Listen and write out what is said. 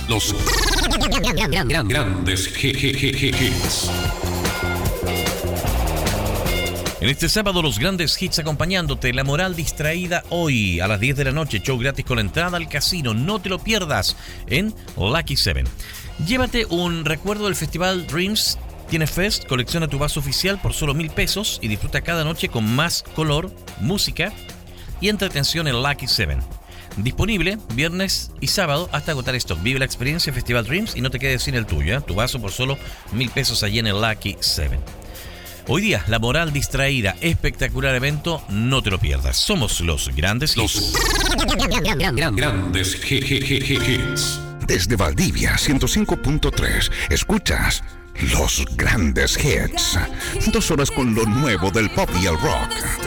Los grandes hits. En este sábado, los grandes hits acompañándote. La Moral Distraída hoy a las 10 de la noche. Show gratis con la entrada al casino. No te lo pierdas en Lucky 7. Llévate un recuerdo del festival Dreams Tiene Fest. Colecciona tu vaso oficial por solo 1,000 pesos y disfruta cada noche con más color, música y entretención en Lucky 7. Disponible viernes y sábado hasta agotar stock. Vive la experiencia Festival Dreams y no te quedes sin el tuyo, ¿eh? Tu vaso por solo 1,000 pesos allí en el Lucky 7. Hoy día, La Moral Distraída, espectacular evento, no te lo pierdas. Somos los grandes hits. Grandes hits. Desde Valdivia 105.3, escuchas Los Grandes Hits. 2 horas con lo nuevo del pop y el rock.